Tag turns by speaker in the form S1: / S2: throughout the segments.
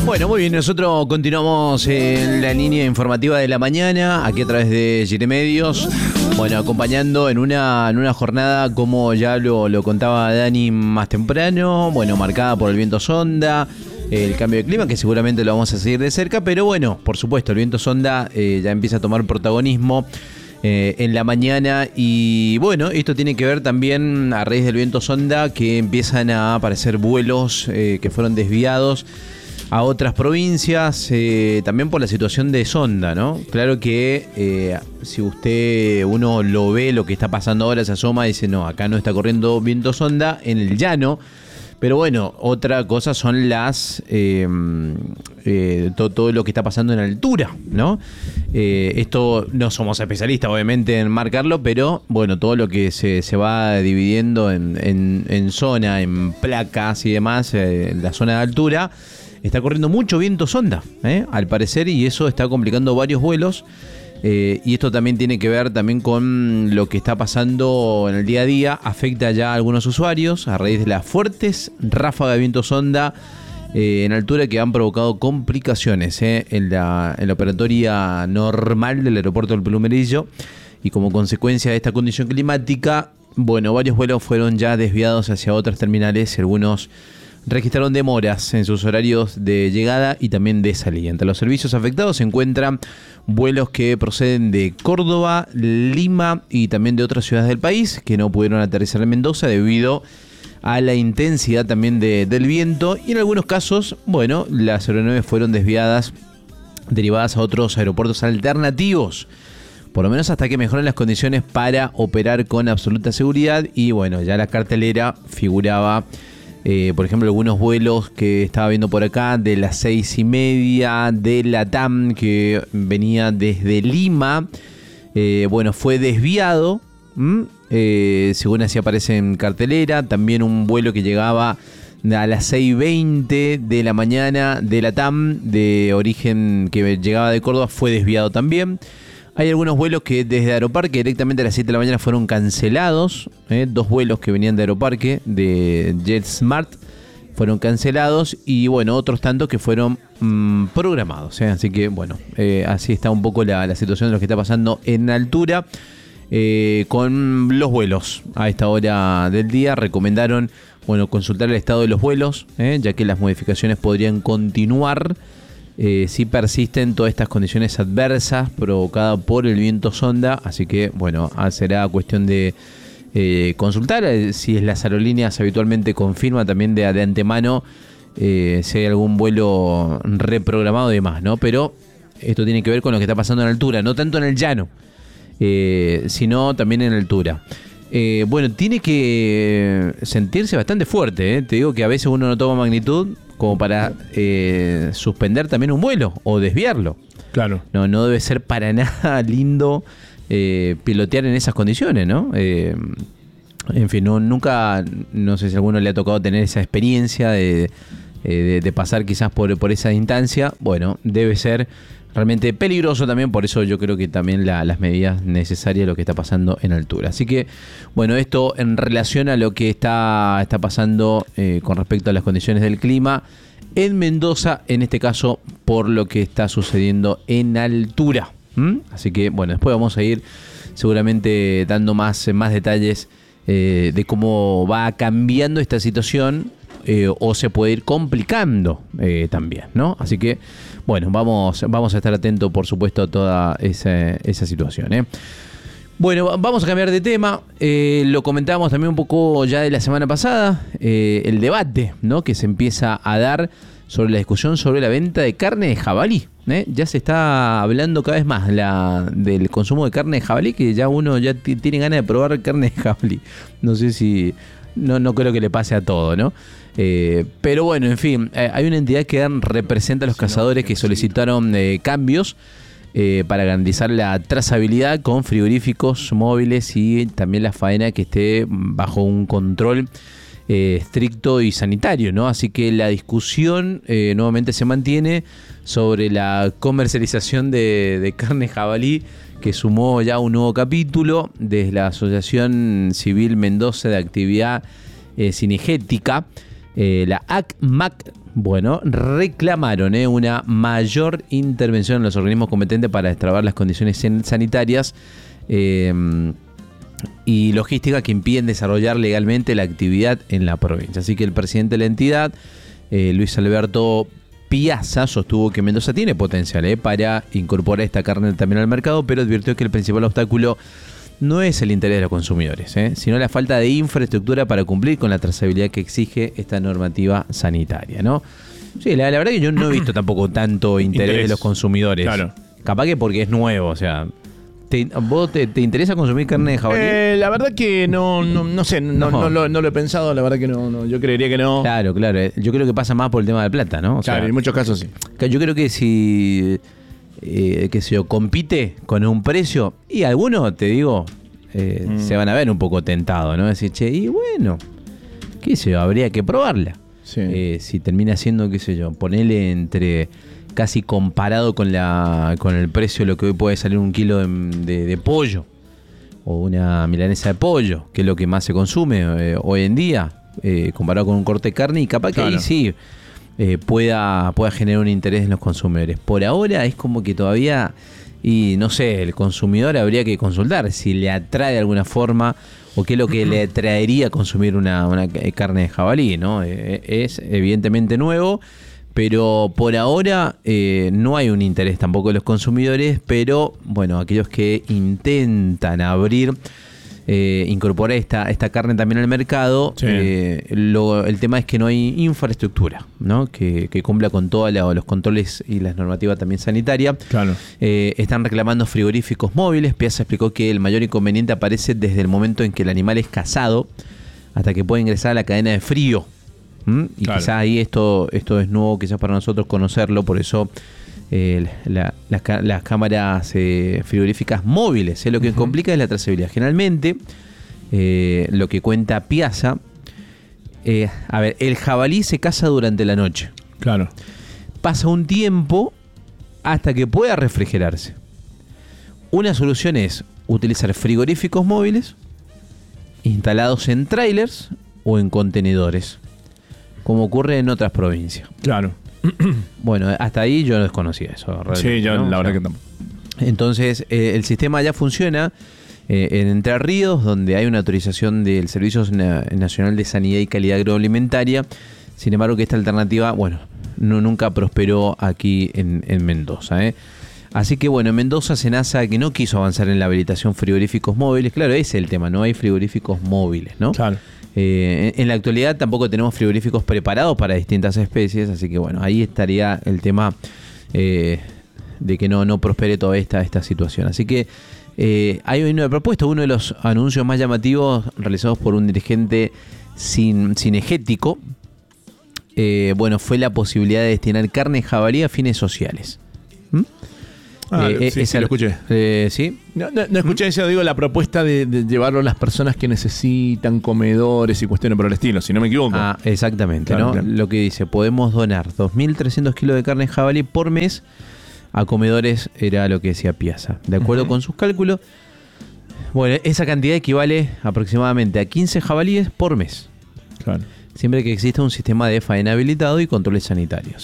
S1: Bueno, muy bien, nosotros continuamos en la línea informativa de la mañana, aquí a través de Gire Medios. Bueno, acompañando en una jornada, como ya lo contaba Dani más temprano, bueno, marcada por el viento sonda, el cambio de clima, que seguramente lo vamos a seguir de cerca, pero bueno, por supuesto, el viento sonda ya empieza a tomar protagonismo en la mañana. Y bueno, esto tiene que ver también a raíz del viento sonda, que empiezan a aparecer vuelos que fueron desviados a otras provincias, también por la situación de sonda, ¿no? Claro que si uno lo ve, lo que está pasando ahora, se asoma y dice, no, acá no está corriendo viento sonda en el llano. Pero bueno, otra cosa son todo lo que está pasando en altura, ¿no? Esto no somos especialistas, obviamente, en marcarlo, pero bueno, todo lo que se va dividiendo en zona, en placas y demás, la zona de altura, está corriendo mucho viento sonda, al parecer, y eso está complicando varios vuelos. Y esto también tiene que ver también con lo que está pasando en el día a día. Afecta ya a algunos usuarios a raíz de las fuertes ráfagas de viento sonda en altura que han provocado complicaciones en la operatoria normal del aeropuerto del Plumerillo. Y como consecuencia de esta condición climática, bueno, varios vuelos fueron ya desviados hacia otras terminales. Algunos registraron demoras en sus horarios de llegada y también de salida. Entre los servicios afectados se encuentran vuelos que proceden de Córdoba, Lima y también de otras ciudades del país, que no pudieron aterrizar en Mendoza debido a la intensidad también del viento. Y en algunos casos, bueno, las aeronaves fueron derivadas a otros aeropuertos alternativos, por lo menos hasta que mejoren las condiciones para operar con absoluta seguridad. Y bueno, ya la cartelera figuraba, por ejemplo, algunos vuelos que estaba viendo por acá de las 6:30 de LATAM, que venía desde Lima. Bueno, fue desviado, según así aparece en cartelera. También un vuelo que llegaba a las 6:20 de la mañana de LATAM, de origen que llegaba de Córdoba, fue desviado también. Hay algunos vuelos que desde Aeroparque directamente a las 7 de la mañana fueron cancelados. Dos vuelos que venían de Aeroparque, de JetSmart, fueron cancelados. Y bueno, otros tantos que fueron programados. Así que bueno, así está un poco la situación de lo que está pasando en altura. Con los vuelos a esta hora del día recomendaron, bueno, consultar el estado de los vuelos, ya que las modificaciones podrían continuar si persisten todas estas condiciones adversas provocadas por el viento sonda. Así que bueno, será cuestión de consultar si las aerolíneas habitualmente confirman también de antemano si hay algún vuelo reprogramado y demás, ¿no? Pero esto tiene que ver con lo que está pasando en altura, no tanto en el llano, sino también en altura. Bueno, tiene que sentirse bastante fuerte, Te digo que a veces uno no toma magnitud como para suspender también un vuelo o desviarlo.
S2: Claro.
S1: No debe ser para nada lindo pilotear en esas condiciones, ¿no? En fin, nunca, no sé si a alguno le ha tocado tener esa experiencia de pasar quizás por esa instancia. Bueno, debe ser realmente peligroso también, por eso yo creo que también las medidas necesarias, lo que está pasando en altura. Así que, bueno, esto en relación a lo que está pasando con respecto a las condiciones del clima en Mendoza, en este caso por lo que está sucediendo en altura. Así que, bueno, después vamos a ir seguramente dando más detalles de cómo va cambiando esta situación, o se puede ir complicando también, ¿no? Así que, bueno, vamos a estar atentos, por supuesto, a toda esa situación, Bueno, vamos a cambiar de tema. Lo comentábamos también un poco ya de la semana pasada, el debate, ¿no?, que se empieza a dar sobre la discusión sobre la venta de carne de jabalí. Ya se está hablando cada vez más del consumo de carne de jabalí, que ya uno ya tiene ganas de probar carne de jabalí. No sé si... No creo que le pase a todo, ¿no? Pero bueno, en fin, hay una entidad que representa a los cazadores que solicitaron cambios para garantizar la trazabilidad con frigoríficos móviles y también la faena que esté bajo un control estricto y sanitario, ¿no? Así que la discusión nuevamente se mantiene sobre la comercialización de carne jabalí, que sumó ya un nuevo capítulo desde la Asociación Civil Mendoza de Actividad Cinegética, la ACMAC, Bueno, reclamaron una mayor intervención en los organismos competentes para destrabar las condiciones sanitarias y logística que impiden desarrollar legalmente la actividad en la provincia. Así que el presidente de la entidad, Luis Alberto Piazza, sostuvo que Mendoza tiene potencial para incorporar esta carne también al mercado, pero advirtió que el principal obstáculo no es el interés de los consumidores, sino la falta de infraestructura para cumplir con la trazabilidad que exige esta normativa sanitaria, ¿no? Sí, la verdad que yo no he visto tampoco tanto interés de los consumidores. Claro. Capaz que porque es nuevo, o sea... ¿Vos te interesa consumir carne de jabalí?
S2: La verdad que no sé, no lo he pensado, la verdad que no, yo creería que no.
S1: Claro, yo creo que pasa más por el tema de plata, ¿no? O
S2: claro,
S1: sea,
S2: en muchos casos sí.
S1: Yo creo que si compite con un precio, y algunos, te digo, se van a ver un poco tentados, ¿no? Decir, che, y bueno, qué sé yo, habría que probarla. Sí. Si termina siendo, qué sé yo, ponele entre... casi comparado con el precio de lo que hoy puede salir un kilo de pollo o una milanesa de pollo, que es lo que más se consume hoy en día, comparado con un corte de carne, y capaz que ahí sí pueda generar un interés en los consumidores. Por ahora es como que todavía, y no sé, el consumidor habría que consultar si le atrae de alguna forma o qué es lo que le atraería consumir una carne de jabalí, ¿no? Es evidentemente nuevo, pero por ahora no hay un interés tampoco de los consumidores, pero bueno, aquellos que intentan incorporar esta carne también al mercado, sí. El tema es que no hay infraestructura, ¿no? Que cumpla con todos los controles y las normativas también sanitarias. Claro. Están reclamando frigoríficos móviles. Piazza explicó que el mayor inconveniente aparece desde el momento en que el animal es cazado hasta que puede ingresar a la cadena de frío. Y claro, quizás ahí esto es nuevo quizás para nosotros conocerlo, por eso las cámaras frigoríficas móviles, lo que complica es la trazabilidad. Generalmente, lo que cuenta Piazza, el jabalí se caza durante la noche.
S2: Claro.
S1: Pasa un tiempo hasta que pueda refrigerarse. Una solución es utilizar frigoríficos móviles instalados en trailers o en contenedores, como ocurre en otras provincias. Claro. Bueno, hasta ahí yo no desconocía eso.
S2: Sí, yo ¿no? La verdad que tampoco.
S1: Entonces, el sistema ya funciona en Entre Ríos, donde hay una autorización del Servicio Nacional de Sanidad y Calidad Agroalimentaria. Sin embargo, que esta alternativa, bueno, nunca prosperó aquí en Mendoza. Así que, bueno, en Mendoza Senasa, que no quiso avanzar en la habilitación frigoríficos móviles. Claro, ese es el tema, no hay frigoríficos móviles, ¿no? Claro. En la actualidad tampoco tenemos frigoríficos preparados para distintas especies, así que bueno, ahí estaría el tema de que no prospere toda esta situación. Así que hay una propuesta, uno de los anuncios más llamativos realizados por un dirigente cinegético, fue la posibilidad de destinar carne de jabalí a fines sociales.
S2: Sí, lo escuché.
S1: ¿Sí?
S2: No escuché eso, digo, la propuesta de llevarlo a las personas que necesitan comedores y cuestiones por el estilo, si no me equivoco.
S1: Exactamente, claro, ¿no? Claro. Lo que dice, podemos donar 2.300 kilos de carne de jabalí por mes a comedores, era lo que decía Piazza. De acuerdo con sus cálculos, bueno, esa cantidad equivale aproximadamente a 15 jabalíes por mes. Claro. Siempre que exista un sistema de faena habilitado y controles sanitarios,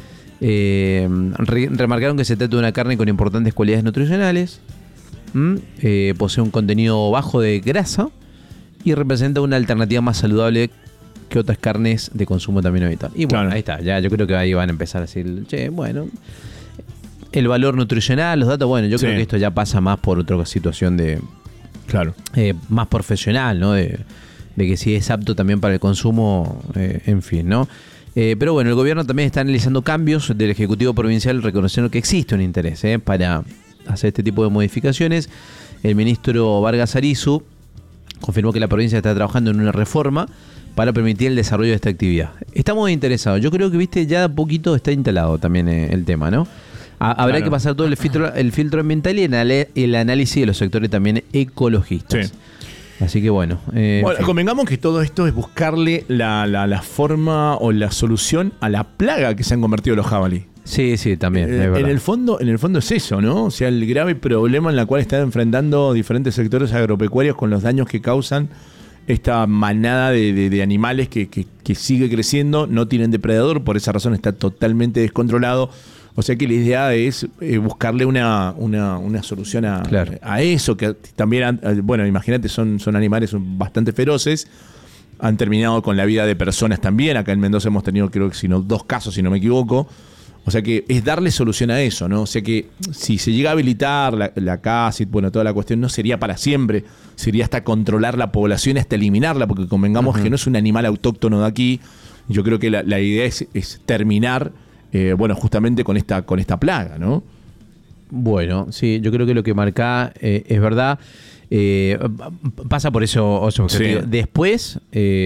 S1: remarcaron que se trata de una carne con importantes cualidades nutricionales, posee un contenido bajo de grasa y representa una alternativa más saludable que otras carnes de consumo también habitual. Y bueno, claro, ahí está, ya yo creo que ahí van a empezar a decir, bueno, el valor nutricional, los datos, bueno, yo creo que esto ya pasa más por otra situación de, claro, más profesional, ¿no? De que si es apto también para el consumo, en fin, ¿no? Pero bueno, el gobierno también está analizando cambios del Ejecutivo Provincial, reconociendo que existe un interés para hacer este tipo de modificaciones. El ministro Vargas Arizu confirmó que la provincia está trabajando en una reforma para permitir el desarrollo de esta actividad. Estamos interesados. Yo creo que, ya a poquito está instalado también el tema, ¿no? Habrá que pasar todo el filtro ambiental y el análisis de los sectores también ecologistas. Sí. Así que bueno.
S2: Convengamos que todo esto es buscarle la forma o la solución a la plaga que se han convertido los jabalí.
S1: Sí, también.
S2: En el fondo es eso, ¿no? O sea, el grave problema en el cual están enfrentando diferentes sectores agropecuarios con los daños que causan esta manada de animales que sigue creciendo, no tienen depredador, por esa razón está totalmente descontrolado. O sea que la idea es buscarle una solución a eso, que también, bueno, imagínate, son animales bastante feroces, han terminado con la vida de personas también. Acá en Mendoza hemos tenido, creo que 2 casos, si no me equivoco. O sea que es darle solución a eso, ¿no? O sea que si se llega a habilitar la caza y bueno, toda la cuestión, no sería para siempre, sería hasta controlar la población, hasta eliminarla, porque convengamos que no es un animal autóctono de aquí. Yo creo que la idea es terminar, bueno, justamente con esta plaga, ¿no?
S1: Bueno, sí, yo creo que lo que marca es verdad. Pasa por eso objetivo. Sí. Después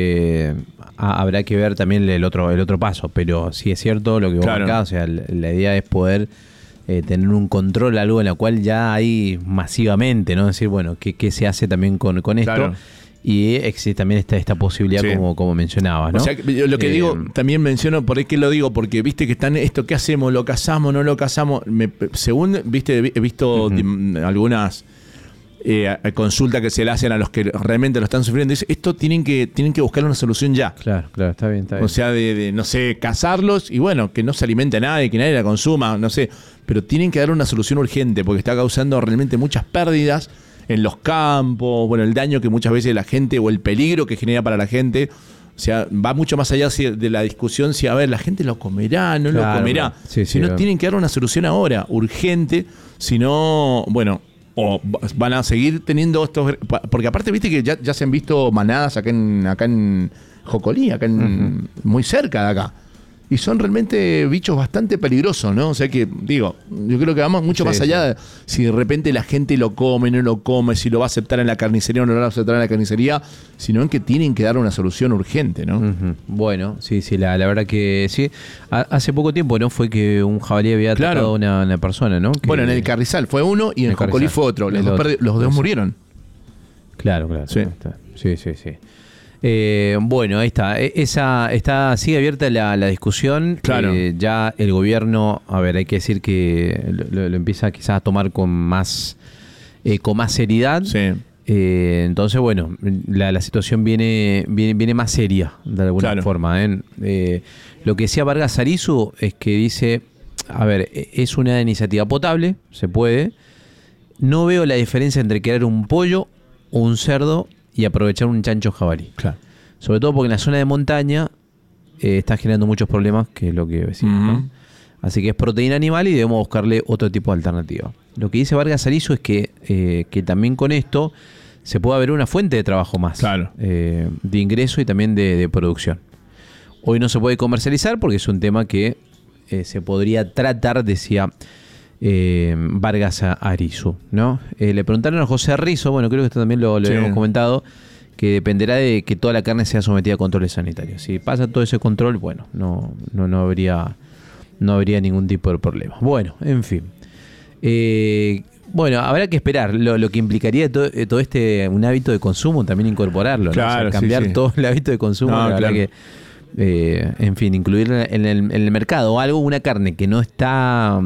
S1: habrá que ver también el otro paso, pero sí es cierto lo que vos marcás, o sea, la idea es poder tener un control, algo en la cual ya hay masivamente, ¿no? Decir, bueno, ¿qué se hace también con esto? Claro. Y existe también esta posibilidad, sí, como mencionabas, ¿no?
S2: O sea, lo que digo, también menciono, ¿por qué lo digo? Porque viste que están esto, ¿qué hacemos? ¿Lo cazamos? ¿No lo cazamos? Según, viste, he visto algunas consultas que se le hacen a los que realmente lo están sufriendo. Dice, esto tienen que buscar una solución ya.
S1: Claro, está bien.
S2: O sea, no sé, cazarlos y bueno, que no se alimente a nadie, que nadie la consuma, no sé. Pero tienen que dar una solución urgente porque está causando realmente muchas pérdidas en los campos, bueno, el daño que muchas veces la gente o el peligro que genera para la gente. O sea, va mucho más allá de la discusión si, a ver, la gente lo comerá, no lo comerá. Sí, si no, tienen que dar una solución ahora, urgente. Si no, bueno, o van a seguir teniendo estos... Porque aparte, viste que ya se han visto manadas acá en Jocolí, muy cerca de acá. Y son realmente bichos bastante peligrosos, ¿no? O sea que, digo, yo creo que vamos mucho más allá de si de repente la gente lo come, no lo come, si lo va a aceptar en la carnicería o no lo va a aceptar en la carnicería, sino en que tienen que dar una solución urgente, ¿no?
S1: Bueno, sí, la verdad que sí. Hace poco tiempo, ¿no? Fue que un jabalí había atacado a una persona, ¿no?
S2: Bueno, en el Carrizal fue uno y en Jocolí fue otro. Los dos murieron.
S1: Claro. Sí. Bueno, ahí está. Sigue abierta la discusión.
S2: Claro.
S1: Ya el gobierno, a ver, hay que decir que lo empieza quizás a tomar con más seriedad.
S2: Sí.
S1: Entonces, bueno, la situación viene más seria de alguna forma. Lo que decía Vargas Arizu es que dice, a ver, es una iniciativa potable, se puede. No veo la diferencia entre crear un pollo o un cerdo y aprovechar un chancho jabalí.
S2: Claro.
S1: Sobre todo porque en la zona de montaña está generando muchos problemas, que es lo que decimos, ¿no? Así que es proteína animal y debemos buscarle otro tipo de alternativa. Lo que dice Vargas Arizu es que también con esto se puede haber una fuente de trabajo más, de ingreso y también de producción. Hoy no se puede comercializar porque es un tema que se podría tratar, decía Vargas Arizu, ¿no? Le preguntaron a José Rizo, bueno, creo que esto también lo habíamos comentado, que dependerá de que toda la carne sea sometida a controles sanitarios. Si pasa todo ese control, bueno, no habría ningún tipo de problema. Bueno, en fin. Bueno, habrá que esperar lo que implicaría todo un hábito de consumo, también incorporarlo, ¿no? O sea, cambiar todo el hábito de consumo, la verdad que en fin, incluir en el mercado una carne que no está